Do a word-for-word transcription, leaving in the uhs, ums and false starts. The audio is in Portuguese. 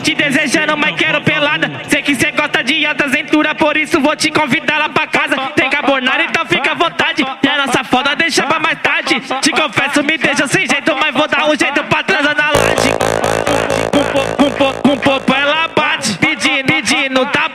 te desejando, mas quero pelada. Sei que cê gosta de alta cintura, por isso vou te convidar lá pra casa. Tem carbonara, então fica à vontade. E a nossa foda deixa pra mais tarde. Te confesso, me deixa sem jeito, mas vou dar um jeito pra transar na laje. Com, com, com, com, com popo ela bate, pedindo, pedindo, tá